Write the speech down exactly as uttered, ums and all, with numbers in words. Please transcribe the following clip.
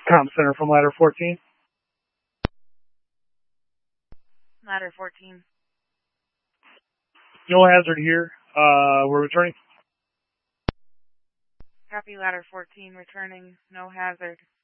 Comm Center from Ladder fourteen. Ladder fourteen. No hazard here. Uh, we're returning. Copy, Ladder fourteen, returning, no hazard.